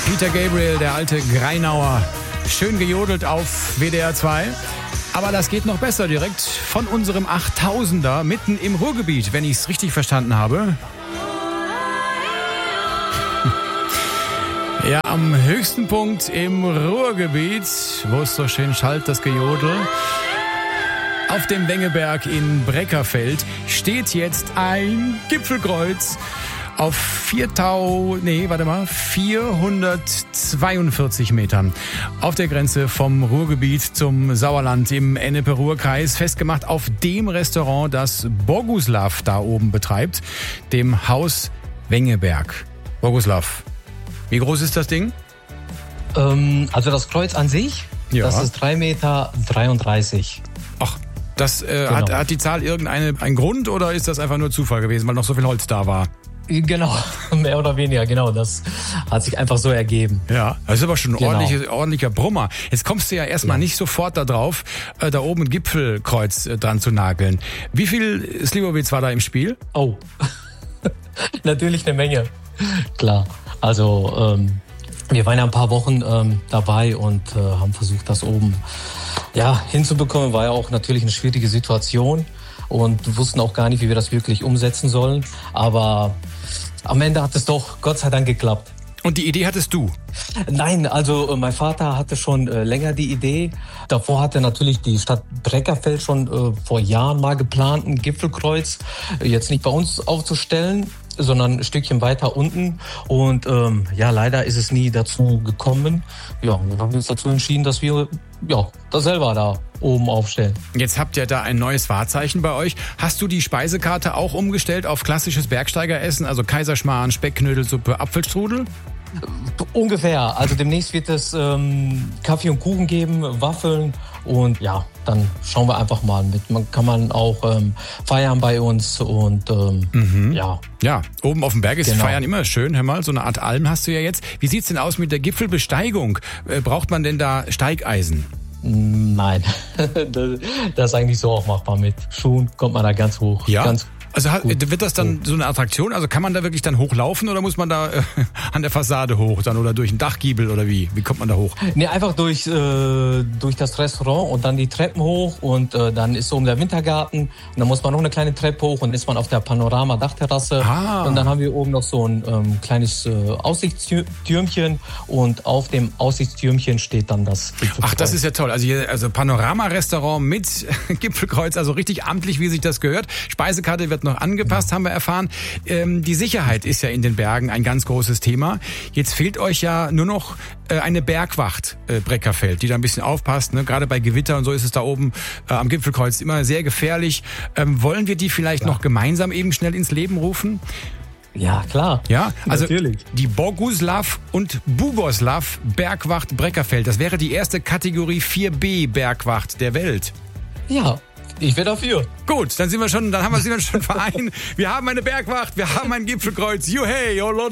Peter Gabriel, der alte Greinauer, schön gejodelt auf WDR 2. Aber das geht noch besser, direkt von unserem 8000er mitten im Ruhrgebiet, wenn ich es richtig verstanden habe. Ja, am höchsten Punkt im Ruhrgebiet, wo es so schön schallt, das Gejodel. Auf dem Wengeberg in Breckerfeld steht jetzt ein Gipfelkreuz auf 442 Metern auf der Grenze vom Ruhrgebiet zum Sauerland im Ennepe-Ruhr-Kreis, festgemacht auf dem Restaurant, das Boguslav da oben betreibt, dem Haus Wengeberg. Boguslav, wie groß ist das Ding? Also das Kreuz an sich, ja. Das ist 3,33 Meter. Ach, das genau. hat die Zahl einen Grund oder ist das einfach nur Zufall gewesen, weil noch so viel Holz da war? Genau, mehr oder weniger, genau. Das hat sich einfach so ergeben. Ja, das ist aber schon ein ordentlicher Brummer. Jetzt kommst du ja erstmal nicht sofort da drauf, da oben ein Gipfelkreuz dran zu nageln. Wie viel Slivovitz war da im Spiel? Oh, natürlich eine Menge. Klar, also wir waren ja ein paar Wochen dabei und haben versucht, das oben hinzubekommen. War ja auch natürlich eine schwierige Situation und wussten auch gar nicht, wie wir das wirklich umsetzen sollen. Aber am Ende hat es doch Gott sei Dank geklappt. Und die Idee hattest du? Nein, also mein Vater hatte schon länger die Idee. Davor hatte natürlich die Stadt Breckerfeld schon vor Jahren mal geplant, ein Gipfelkreuz jetzt nicht bei uns aufzustellen, sondern ein Stückchen weiter unten. Und leider ist es nie dazu gekommen. Ja, wir haben uns dazu entschieden, dass wir das selber da oben aufstellen. Jetzt habt ihr da ein neues Wahrzeichen bei euch. Hast du die Speisekarte auch umgestellt auf klassisches Bergsteigeressen, also Kaiserschmarrn, Speckknödelsuppe, Apfelstrudel? Ungefähr. Also demnächst wird es Kaffee und Kuchen geben, Waffeln und dann schauen wir einfach mal mit. Kann man auch feiern bei uns und Ja, oben auf dem Berg ist Feiern immer schön. Hör mal, so eine Art Alm hast du ja jetzt. Wie sieht's denn aus mit der Gipfelbesteigung? Braucht man denn da Steigeisen? Nein, das ist eigentlich so auch machbar. Mit Schuhen kommt man da ganz hoch. Ja? Ganz Also wird das dann so eine Attraktion? Also kann man da wirklich dann hochlaufen oder muss man da an der Fassade hoch dann oder durch einen Dachgiebel oder wie? Wie kommt man da hoch? Nee, einfach durch das Restaurant und dann die Treppen hoch und dann ist oben der Wintergarten und dann muss man noch eine kleine Treppe hoch und ist man auf der Panorama-Dachterrasse und dann haben wir oben noch so ein kleines Aussichtstürmchen und auf dem Aussichtstürmchen steht dann das Gipfelkreuz. Ach, das ist ja toll. Also Panorama-Restaurant mit Gipfelkreuz, also richtig amtlich, wie sich das gehört. Speisekarte wird noch angepasst, haben wir erfahren. Die Sicherheit ist ja in den Bergen ein ganz großes Thema. Jetzt fehlt euch ja nur noch eine Bergwacht Breckerfeld, die da ein bisschen aufpasst. Ne? Gerade bei Gewitter und so ist es da oben am Gipfelkreuz immer sehr gefährlich. Wollen wir die vielleicht noch gemeinsam eben schnell ins Leben rufen? Ja, klar. Ja, also natürlich. Die Boguslav und Bugoslav Bergwacht Breckerfeld. Das wäre die erste Kategorie 4B Bergwacht der Welt. Ja. Ich wäre dafür. Gut, dann haben wir schon Verein. Wir haben eine Bergwacht, wir haben ein Gipfelkreuz. Juhey, oh Leute.